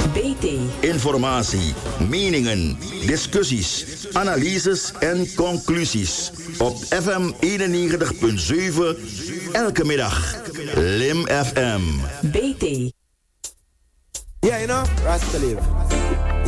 BT. Informatie, meningen, discussies, analyses en conclusies. Op FM 91.7, elke middag. Lim FM. BT. Yeah, you know, Rasta live.